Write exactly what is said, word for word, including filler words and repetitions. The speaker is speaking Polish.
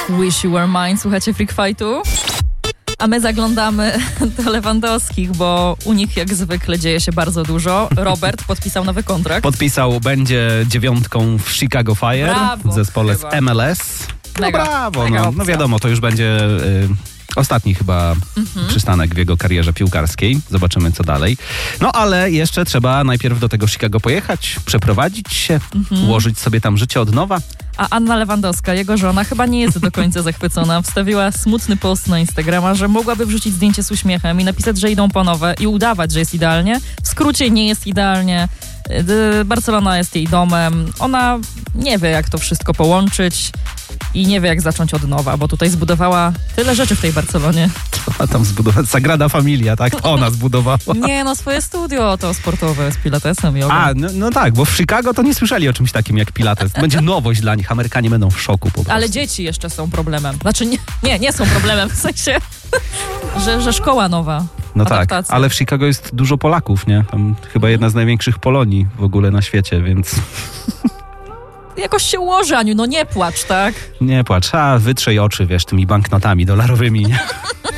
Wish You Were Mine, słuchacie Freak Fightu? A my zaglądamy do Lewandowskich, bo u nich jak zwykle dzieje się bardzo dużo. Robert podpisał nowy kontrakt. Podpisał, będzie dziewiątką w Chicago Fire, brawo, w zespole chyba. z M L S. No Mega, brawo, mega no, opcja. no wiadomo, to już będzie y, ostatni chyba Mhm. przystanek w jego karierze piłkarskiej. Zobaczymy, co dalej. No ale jeszcze trzeba najpierw do tego Chicago pojechać, przeprowadzić się, Mhm. ułożyć sobie tam życie od nowa. A Anna Lewandowska, jego żona, chyba nie jest do końca zachwycona. Wstawiła smutny post na Instagrama, że mogłaby wrzucić zdjęcie z uśmiechem i napisać, że idą po nowe i udawać, że jest idealnie. W skrócie nie jest idealnie. D- Barcelona jest jej domem. Ona nie wie, jak to wszystko połączyć i nie wie, jak zacząć od nowa, bo tutaj zbudowała tyle rzeczy w tej Barcelonie. A tam zbudować Sagrada Familia, tak? To ona zbudowała. Nie, no swoje studio to sportowe z pilatesem, jogą. A, no, no tak, bo w Chicago to nie słyszeli o czymś takim jak Pilates. Będzie nowość dla nich. Amerykanie będą w szoku po prostu. Ale dzieci jeszcze są problemem. Znaczy nie, nie, nie są problemem, w sensie, że, że szkoła nowa. No tak, adaptacja. ale w Chicago jest dużo Polaków, nie? Tam chyba jedna z największych Polonii w ogóle na świecie, więc Jakoś się ułoży, Aniu, no nie płacz, tak? nie płacz. A, wytrzyj oczy, wiesz, tymi banknotami dolarowymi, nie?